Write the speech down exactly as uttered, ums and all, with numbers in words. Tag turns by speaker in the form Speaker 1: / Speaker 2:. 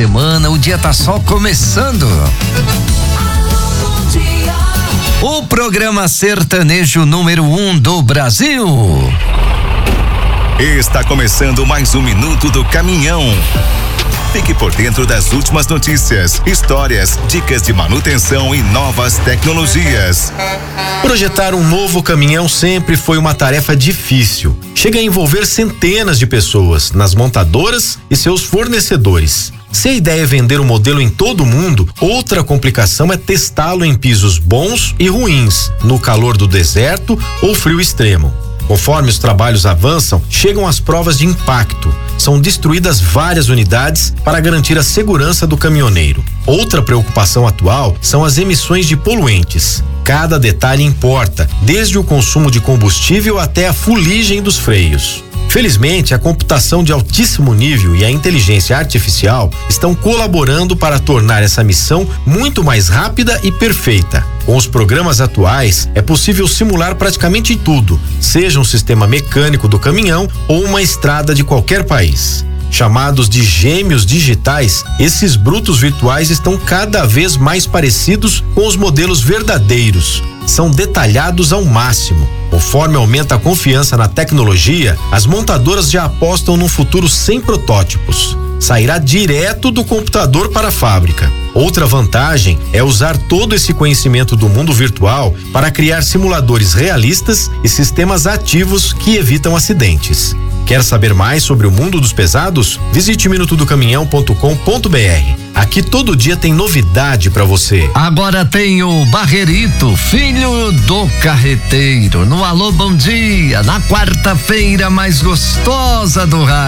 Speaker 1: semana, o dia tá só começando. O programa sertanejo número um do Brasil.
Speaker 2: Está começando mais um Minuto do Caminhão. Fique por dentro das últimas notícias, histórias, dicas de manutenção e novas tecnologias.
Speaker 3: Projetar um novo caminhão sempre foi uma tarefa difícil. Chega a envolver centenas de pessoas, nas montadoras e seus fornecedores. Se a ideia é vender o modelo em todo o mundo, outra complicação é testá-lo em pisos bons e ruins, no calor do deserto ou frio extremo. Conforme os trabalhos avançam, chegam as provas de impacto. São destruídas várias unidades para garantir a segurança do caminhoneiro. Outra preocupação atual são as emissões de poluentes. Cada detalhe importa, desde o consumo de combustível até a fuligem dos freios. Felizmente, a computação de altíssimo nível e a inteligência artificial estão colaborando para tornar essa missão muito mais rápida e perfeita. Com os programas atuais, é possível simular praticamente tudo, seja um sistema mecânico do caminhão ou uma estrada de qualquer país. Chamados de gêmeos digitais, esses brutos virtuais estão cada vez mais parecidos com os modelos verdadeiros. São detalhados ao máximo. Conforme aumenta a confiança na tecnologia, as montadoras já apostam num futuro sem protótipos. Sairá direto do computador para a fábrica. Outra vantagem é usar todo esse conhecimento do mundo virtual para criar simuladores realistas e sistemas ativos que evitam acidentes. Quer saber mais sobre o mundo dos pesados? Visite minuto do caminhão ponto com ponto br. Aqui todo dia tem novidade para você.
Speaker 1: Agora tem o Barrerito, filho do carreteiro. No Alô Bom Dia, na quarta-feira mais gostosa do rádio.